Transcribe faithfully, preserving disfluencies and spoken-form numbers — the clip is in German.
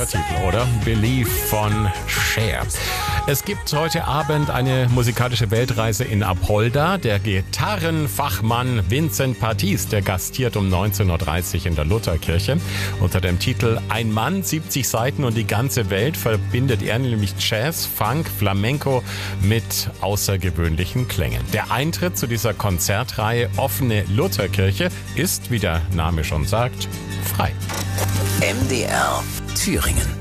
Titel, oder? Believe von Cher. Es gibt heute Abend eine musikalische Weltreise in Apolda. Der Gitarrenfachmann Vincent Partis, der gastiert um neunzehn Uhr dreißig in der Lutherkirche. Unter dem Titel Ein Mann, siebzig Seiten und die ganze Welt verbindet er nämlich Jazz, Funk, Flamenco mit außergewöhnlichen Klängen. Der Eintritt zu dieser Konzertreihe Offene Lutherkirche ist, wie der Name schon sagt, frei. M D R Thüringen.